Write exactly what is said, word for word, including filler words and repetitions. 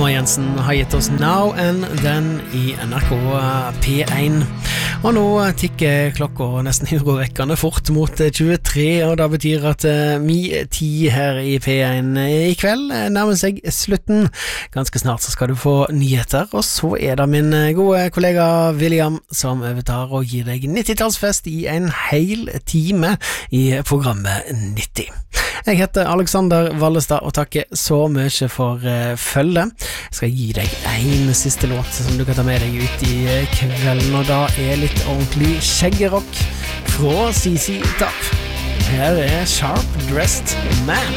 Thomas Jensen har gitt oss Now and Then i N R K P én. Og nå tikker klokka nesten urovekkende fort mot tjuetre, og det betyr at uh, mi tid her i P én i kveld nærmer seg slutten. Ganske snart så skal du få nyheter, og så er det min gode kollega William som overtar og gir deg nittitallsfest i en hel time i programmet nitti. Jeg heter Alexander Vallestad og takker så mye for uh, følge. Jeg skal gi deg en siste låt som du kan ta med deg ut i kvelden, og da er litt ordentlig skjeggerock fra C C Top. Her er Sharp Dressed Man.